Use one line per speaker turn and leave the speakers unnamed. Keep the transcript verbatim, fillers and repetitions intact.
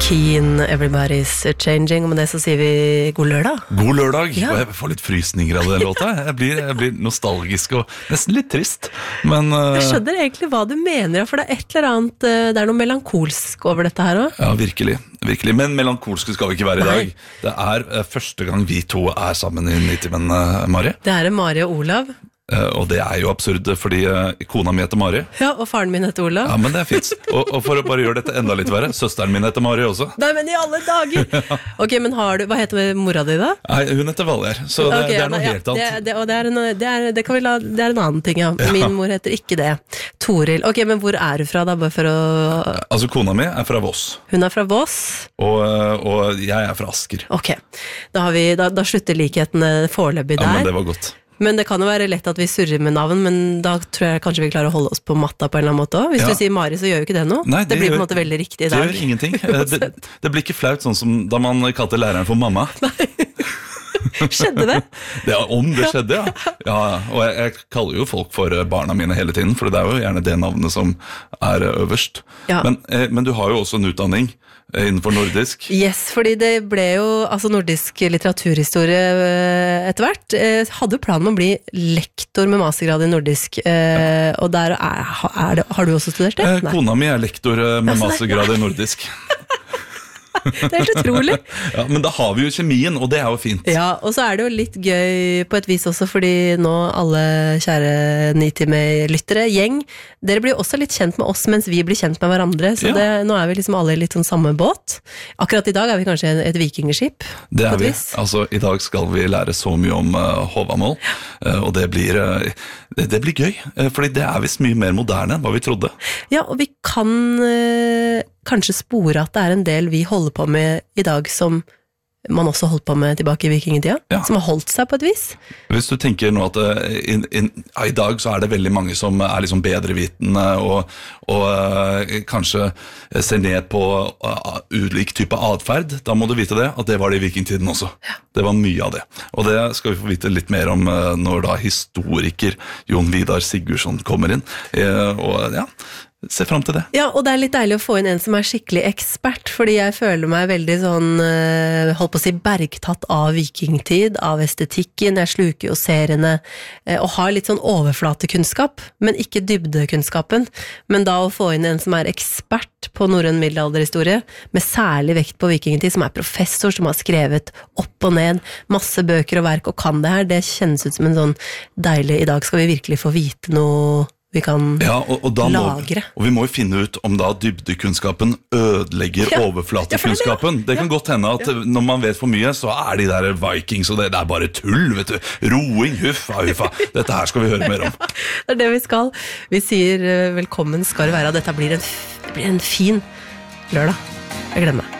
Keen, Everybody's Changing, og med det så sier vi god lørdag.
God lørdag,
Ja.
og jeg får litt frysninger av den låta. Jeg blir, jeg blir nostalgisk og nesten litt trist. Men uh,
Jeg skjønner egentlig hva du mener, for det er et eller annet, uh, det er noe melankolsk over dette her også.
ja, virkelig, virkelig. Men melankolske skal vi ikke være i
Nei.
dag. Det er uh, første gang vi to er sammen i Nitimen, uh, Mari.
Det er Mari og Olav.
Uh, og det er jo absurd, fordi uh, kona mi heter Mari.
Ja, og faren min heter Olav.
Ja, men det er fint. Og, og for å bare gjøre dette enda litt verre, søsteren min heter Mari også.
Nei, men i alle dager! Ok, men har du, hva heter mora di da?
Nei, hun heter Valgjerd, så det,
Ok,
det er noe
ja,
helt annet.
Det, det, og det er, en, det, er, det, kan vi la, det er en annen ting, ja. Min mor heter ikke det. Toril. Ok, men hvor er du fra da, bare for å...
Altså, kona mi er fra Voss,
Hun er fra Voss.
og, uh, og jeg er fra Asker.
Ok, da, har vi, da, da slutter likhetene foreløpig
Ja,
der.
men det var godt.
Men det kan jo være lett at vi surrer med navn, men da tror jeg kanskje vi klarer å holde oss på matta på en eller annen måte også. Hvis
Ja.
du sier Mari, så gjør jo ikke det noe.
Nei,
det, blir på
gjør-
en måte veldig riktig i
Det
dag.
gjør ingenting. Eh, Det, det blir ikke flaut sånn som da man kalte læreren for mamma.
Skjedde det?
Det er om det skjedde, ja. ja og jeg, jeg kaller jo folk for barna mine hele tiden, for det er jo gjerne det navnet som er øverst.
Ja.
Men, eh, men du har jo også en utdanning eh, innenfor nordisk.
Yes, fordi det ble jo altså nordisk litteraturhistorie eh, etter hvert. Eh, hadde jo planen om å bli lektor med mastergrad i nordisk, eh, og der er, er det, har du også studert det?
Eh, Kona mi er lektor eh, med
Altså, nei,
mastergrad i nordisk.
Det er helt utrolig.
Ja, men da har vi jo kjemien, og det er jo fint.
Ja, og så er det jo litt gøy på et vis også, fordi nå alle kjære Nitime-lyttere, gjeng, dere blir jo også litt kjent med oss mens vi blir kjent med hverandre, så
Ja.
det, nå er vi liksom alle i litt sånn samme båt. Akkurat i dag er vi kanskje et vikingskip.
Det
på
er
et
vi.
vis.
Altså, I dag skal vi lære så mye om uh, Håvamål, uh, og det blir, uh, det, det blir gøy, uh, fordi det er visst mye mer moderne enn hva vi trodde.
Ja, og vi kan eh, kanskje spore at det er en del vi holder på med i dag som man også holdt på med tilbake i vikingtida,
Ja.
som har holdt seg på et vis.
Hvis du tenker nå at uh, in, in, ja, i dag så er det veldig mange som er liksom bedrevitende og, og uh, kanskje ser ned på uh, ulik type adferd, da må du vite det, at det var det i vikingtiden også. Det var mye av det. Og det skal vi få vite litt mer om uh, når da historiker Jon Vidar Sigurdsson kommer inn. Uh, og ja, se frem til det.
Ja, og det er litt deilig å få inn en som er skikkelig ekspert, fordi jeg føler meg veldig sånn, eh, holdt på å si, bergtatt av vikingtid, av estetikken, jeg sluker jo seriene, eh, og har litt sånn overflatekunnskap, men ikke dybdekunnskapen. Men da å få inn en som er ekspert på norrøn middelalderhistorie, med særlig vekt på vikingtid, som er professor, som har skrevet opp og ned, masse bøker og verk, og kan det her, det kjennes ut som en sånn deilig, i dag skal vi virkelig få vite noe vi kan
Ja, og, og, da må,
lagre.
og vi må jo finne ut om da dybdekunnskapen ødelegger
Ja,
overflatekunnskapen. Det kan godt hende at når man vet for mye, så er de der Vikings, og det, det er bare tull, vet du. Roing, huffa, huffa. Dette her skal vi høre mer om.
Det er det vi skal. Vi sier eh, velkommen skal det være, og dette blir en, f- det blir en fin lørdag. Jeg gleder meg.